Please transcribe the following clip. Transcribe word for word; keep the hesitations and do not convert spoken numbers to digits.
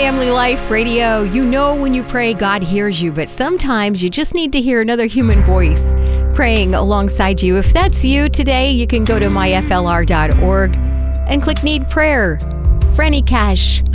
Family Life Radio. You know when you pray, God hears you, but sometimes you just need to hear another human voice praying alongside you. If that's you today, you can go to my f l r dot org and click Need Prayer. Franny Cash,